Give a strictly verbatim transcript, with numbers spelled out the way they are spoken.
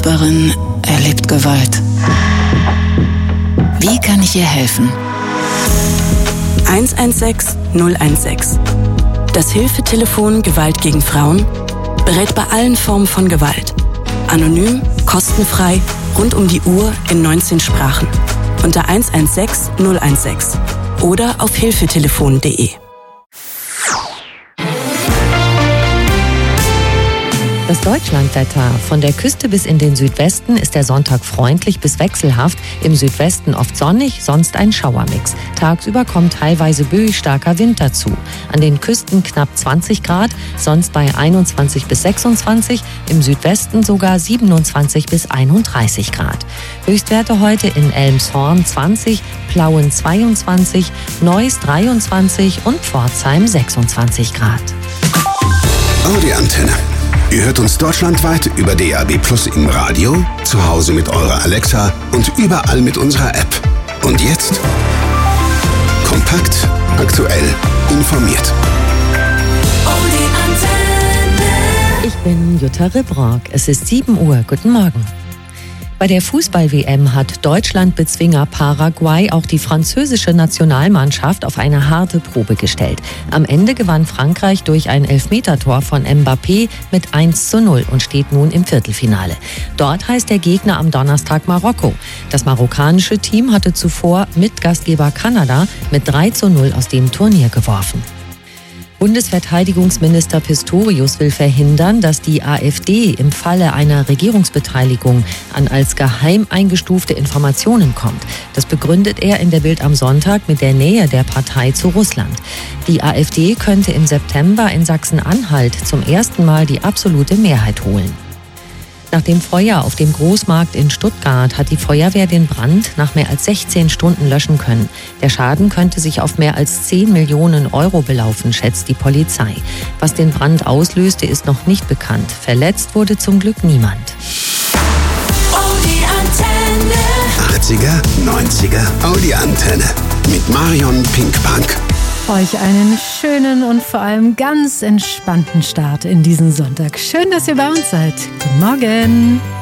Nachbarin erlebt Gewalt. Wie kann ich ihr helfen? eins eins sechs null eins sechs. Das Hilfetelefon Gewalt gegen Frauen berät bei allen Formen von Gewalt. Anonym, kostenfrei, rund um die Uhr in neunzehn Sprachen. Unter eins eins sechs null eins sechs oder auf hilfetelefon punkt de. Das Deutschlandwetter. Von der Küste bis in den Südwesten ist der Sonntag freundlich bis wechselhaft. Im Südwesten oft sonnig, sonst ein Schauermix. Tagsüber kommt teilweise böig starker Wind dazu. An den Küsten knapp zwanzig Grad, sonst bei einundzwanzig bis sechsundzwanzig, im Südwesten sogar siebenundzwanzig bis einunddreißig Grad. Höchstwerte heute in Elmshorn zwanzig, Plauen zweiundzwanzig, Neuss dreiundzwanzig und Pforzheim sechsundzwanzig Grad. Audi-Antenne. Ihr hört uns deutschlandweit über D A B Plus im Radio, zu Hause mit eurer Alexa und überall mit unserer App. Und jetzt? Kompakt, aktuell, informiert. Ich bin Jutta Ribrock. Es ist sieben Uhr. Guten Morgen. Bei der Fußball-W M hat Deutschland-Bezwinger Paraguay auch die französische Nationalmannschaft auf eine harte Probe gestellt. Am Ende gewann Frankreich durch ein Elfmetertor von Mbappé mit eins zu null und steht nun im Viertelfinale. Dort heißt der Gegner am Donnerstag Marokko. Das marokkanische Team hatte zuvor Mitgastgeber Kanada mit drei zu null aus dem Turnier geworfen. Bundesverteidigungsminister Pistorius will verhindern, dass die AfD im Falle einer Regierungsbeteiligung an als geheim eingestufte Informationen kommt. Das begründet er in der Bild am Sonntag mit der Nähe der Partei zu Russland. Die AfD könnte im September in Sachsen-Anhalt zum ersten Mal die absolute Mehrheit holen. Nach dem Feuer auf dem Großmarkt in Stuttgart hat die Feuerwehr den Brand nach mehr als sechzehn Stunden löschen können. Der Schaden könnte sich auf mehr als zehn Millionen Euro belaufen, schätzt die Polizei. Was den Brand auslöste, ist noch nicht bekannt. Verletzt wurde zum Glück niemand. achtziger, neunziger Audi-Antenne mit Marion Pinkbank. Euch einen schönen und vor allem ganz entspannten Start in diesen Sonntag. Schön, dass ihr bei uns seid. Guten Morgen.